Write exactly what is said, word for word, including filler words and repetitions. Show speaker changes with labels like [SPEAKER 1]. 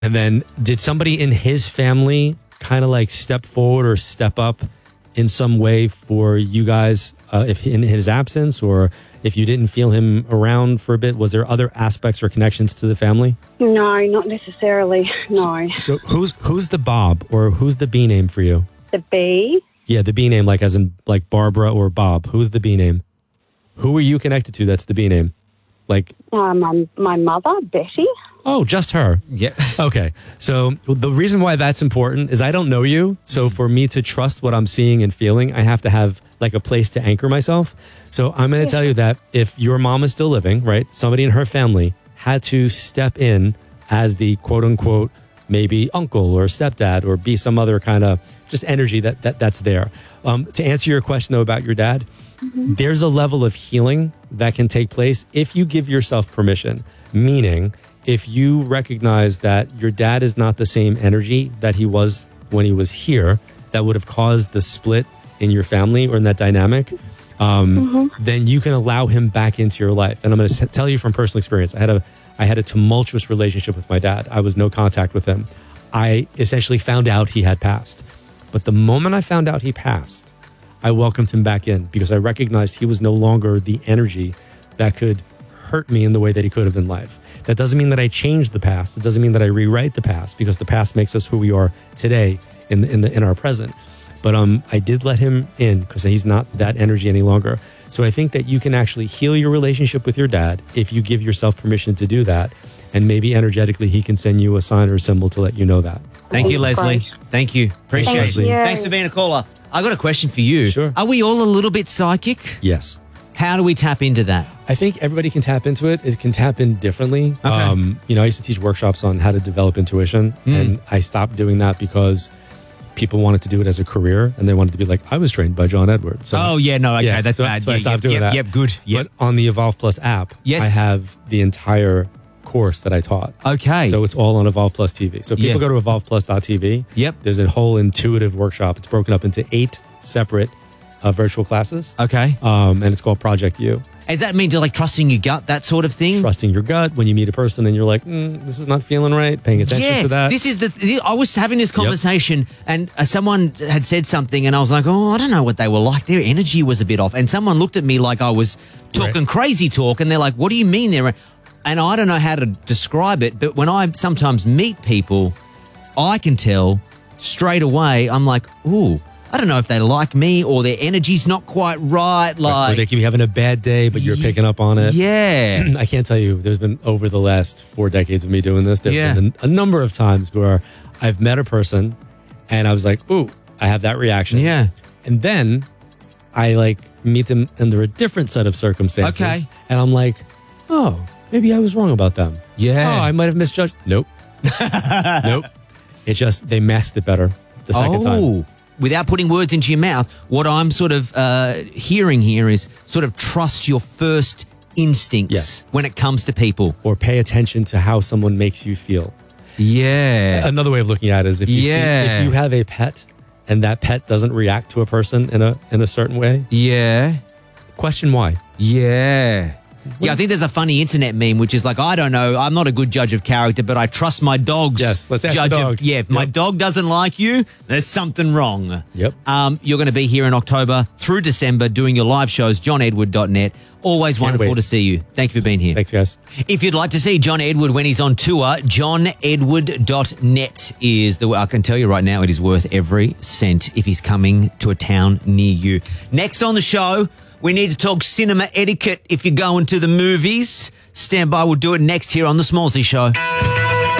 [SPEAKER 1] And then did somebody in his family kind of like step forward or step up in some way for you guys, uh, if in his absence, or if you didn't feel him around for a bit? Was there other aspects or connections to the family?
[SPEAKER 2] No, not necessarily. No.
[SPEAKER 1] So who's who's the Bob, or who's the B name for you?
[SPEAKER 2] The B?
[SPEAKER 1] Yeah, the B name, like as in like Barbara or Bob. Who's the B name? Who are you connected to that's the B name? Like
[SPEAKER 2] Uh, my, my mother, Betty.
[SPEAKER 1] Oh, just her.
[SPEAKER 3] Yeah.
[SPEAKER 1] Okay. So the reason why that's important is I don't know you. So for me to trust what I'm seeing and feeling, I have to have like a place to anchor myself. So I'm going to tell you that if your mom is still living, right, somebody in her family had to step in as the quote unquote, maybe uncle or stepdad, or be some other kind of just energy that, that that's there. Um, to answer your question though about your dad, mm-hmm. there's a level of healing that can take place if you give yourself permission, meaning if you recognize that your dad is not the same energy that he was when he was here, that would have caused the split in your family or in that dynamic, um, mm-hmm. then you can allow him back into your life. And I'm going to tell you from personal experience, I had a I had a tumultuous relationship with my dad. I was no contact with him. I essentially found out he had passed. But the moment I found out he passed, I welcomed him back in because I recognized he was no longer the energy that could hurt me in the way that he could have in life. That doesn't mean that I changed the past. It doesn't mean that I rewrite the past, because the past makes us who we are today in the, in the in our present. But um, I did let him in because he's not that energy any longer. So I think that you can actually heal your relationship with your dad if you give yourself permission to do that. And maybe energetically he can send you a sign or a symbol to let you know that.
[SPEAKER 3] Thank you, Leslie. Thank you. Appreciate
[SPEAKER 2] Thank
[SPEAKER 3] it.
[SPEAKER 2] you.
[SPEAKER 3] Thanks for being a caller. I got a question for you.
[SPEAKER 1] Sure.
[SPEAKER 3] Are we all a little bit psychic?
[SPEAKER 1] Yes.
[SPEAKER 3] How do we tap into that?
[SPEAKER 1] I think everybody can tap into it. It can tap in differently.
[SPEAKER 3] Okay.
[SPEAKER 1] Um, you know, I used to teach workshops on how to develop intuition,
[SPEAKER 3] Mm.
[SPEAKER 1] and I stopped doing that because people wanted to do it as a career, and they wanted to be like, I was trained by John Edwards. So,
[SPEAKER 3] oh, yeah, no, okay,
[SPEAKER 1] yeah,
[SPEAKER 3] that's
[SPEAKER 1] so,
[SPEAKER 3] bad.
[SPEAKER 1] So
[SPEAKER 3] yeah,
[SPEAKER 1] I stopped
[SPEAKER 3] yep,
[SPEAKER 1] doing
[SPEAKER 3] yep,
[SPEAKER 1] that.
[SPEAKER 3] Yep, good. Yep.
[SPEAKER 1] But on the Evolve Plus app,
[SPEAKER 3] Yes.
[SPEAKER 1] I have the entire course that I taught.
[SPEAKER 3] Okay.
[SPEAKER 1] So it's all on Evolve Plus T V. So people
[SPEAKER 3] Yeah.
[SPEAKER 1] go to evolve plus dot t v.
[SPEAKER 3] Yep.
[SPEAKER 1] There's a whole intuitive workshop. It's broken up into eight separate uh, virtual classes.
[SPEAKER 3] Okay.
[SPEAKER 1] Um, and it's called Project You.
[SPEAKER 3] Does that mean to like trusting your gut, that sort of thing?
[SPEAKER 1] Trusting your gut when you meet a person and you're like, mm, this is not feeling right, paying attention
[SPEAKER 3] yeah,
[SPEAKER 1] to that.
[SPEAKER 3] this is the. I was having this conversation, and uh, someone had said something, and I was like, "Oh, I don't know what they were like. Their energy was a bit off." And someone looked at me like I was talking
[SPEAKER 1] Right.
[SPEAKER 3] crazy talk, and they're like, "What do you mean they're?" And I don't know how to describe it, but when I sometimes meet people, I can tell straight away. I'm like, "Ooh." I don't know if they like me or their energy's not quite right. Like,
[SPEAKER 1] or they can be having a bad day, but you're picking up on it.
[SPEAKER 3] Yeah.
[SPEAKER 1] I can't tell you, there's been over the last four decades of me doing this, there's
[SPEAKER 3] Yeah.
[SPEAKER 1] been a, a number of times where I've met a person and I was like, ooh, I have that reaction.
[SPEAKER 3] Yeah.
[SPEAKER 1] And then I like meet them under a different set of circumstances.
[SPEAKER 3] Okay.
[SPEAKER 1] And I'm like, oh, maybe I was wrong about them.
[SPEAKER 3] Yeah.
[SPEAKER 1] Oh, I might have misjudged. Nope. Nope. It's just they masked it better the second time.
[SPEAKER 3] Oh. Without putting words into your mouth, what I'm sort of uh, hearing here is sort of trust your first instincts
[SPEAKER 1] Yes.
[SPEAKER 3] when it comes to people.
[SPEAKER 1] Or pay attention to how someone makes you feel.
[SPEAKER 3] Yeah.
[SPEAKER 1] Another way of looking at it is if you, see,
[SPEAKER 3] Yeah.
[SPEAKER 1] if you have a pet and that pet doesn't react to a person in a in a certain way,
[SPEAKER 3] Yeah.
[SPEAKER 1] question why.
[SPEAKER 3] Yeah. Yeah, I think there's a funny internet meme which is like, I don't know, I'm not a good judge of character, but I trust my dog's
[SPEAKER 1] Yes, let's ask the
[SPEAKER 3] judge
[SPEAKER 1] dog.
[SPEAKER 3] of yeah. If my
[SPEAKER 1] Yep.
[SPEAKER 3] dog doesn't like you, there's something wrong.
[SPEAKER 1] Yep.
[SPEAKER 3] Um, you're going to be here in October through December doing your live shows, john edward dot net. Always
[SPEAKER 1] Can't
[SPEAKER 3] wonderful
[SPEAKER 1] wait.
[SPEAKER 3] to see you. Thank you for being here.
[SPEAKER 1] Thanks, guys.
[SPEAKER 3] If you'd like to see John Edward when he's on tour, john edward dot net is the way. I can tell you right now, it is worth every cent if he's coming to a town near you. Next on the show, we need to talk cinema etiquette if you're going to the movies. Stand by, we'll do it next here on The Smallsy Show.